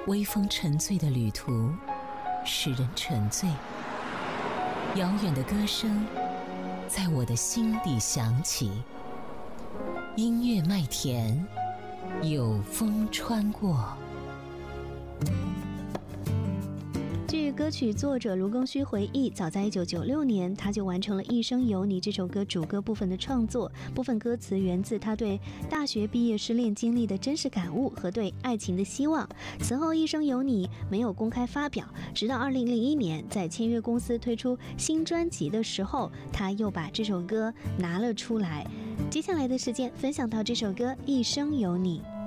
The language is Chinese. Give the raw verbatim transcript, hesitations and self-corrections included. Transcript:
微风沉醉的旅途，使人沉醉。遥远的歌声在我的心底响起，音乐麦田，有风穿过。 据歌曲作者卢庚戌回忆，早在一九九六年，他就完成了《一生有你》这首歌主歌部分的创作。部分歌词源自他对大学毕业失恋经历的真实感悟和对爱情的希望。此后，《一生有你》没有公开发表，直到二零零一年，在签约公司推出新专辑的时候，他又把这首歌拿了出来。接下来的时间，分享到这首歌《一生有你》。